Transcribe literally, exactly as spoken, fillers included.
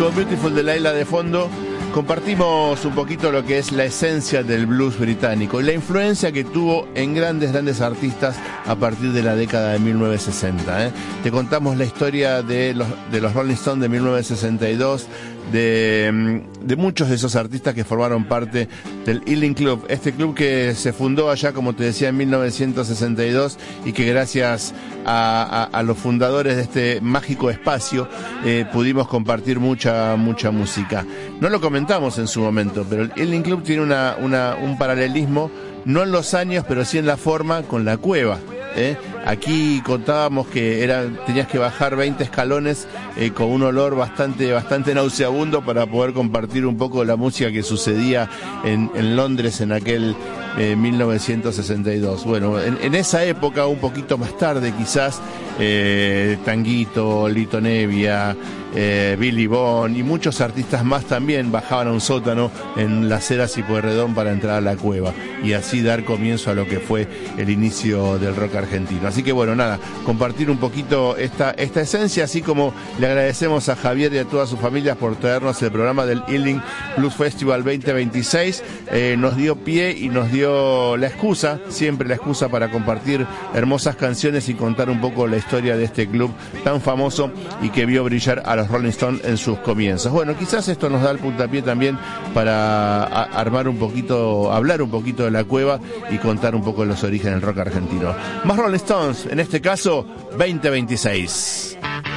con Beautiful de Laila de fondo, compartimos un poquito lo que es la esencia del blues británico y la influencia que tuvo en grandes, grandes artistas a partir de la década de mil novecientos sesenta. ¿eh? Te contamos la historia de los, de los Rolling Stones de mil novecientos sesenta y dos, de, de muchos de esos artistas que formaron parte del Ealing Club, este club que se fundó allá, como te decía, en mil novecientos sesenta y dos y que gracias a, a, a los fundadores de este mágico espacio eh, pudimos compartir mucha, mucha música. No lo comentamos en su momento, pero el Ealing Club tiene una, una, un paralelismo, no en los años, pero sí en la forma, con la cueva. ¿Eh? Aquí contábamos que era, tenías que bajar veinte escalones eh, con un olor bastante, bastante nauseabundo para poder compartir un poco la música que sucedía en, en Londres en aquel eh, mil novecientos sesenta y dos. Bueno, en, en esa época, un poquito más tarde quizás, eh, Tanguito, Lito Nevia, eh, Billy Bond y muchos artistas más también bajaban a un sótano en Las Heras y Pueyrredón para entrar a la cueva y así dar comienzo a lo que fue el inicio del rock argentino. Así que bueno, nada, compartir un poquito esta, esta esencia, así como le agradecemos a Javier y a todas sus familias por traernos el programa del Ealing Blues Festival veinte veintiséis. Eh, nos dio pie y nos dio la excusa, siempre la excusa para compartir hermosas canciones y contar un poco la historia de este club tan famoso y que vio brillar a los Rolling Stones en sus comienzos. Bueno, quizás esto nos da el puntapié también para a, armar un poquito, hablar un poquito de la cueva y contar un poco los orígenes del rock argentino. Más Rolling Stones, en este caso veinte veintiséis.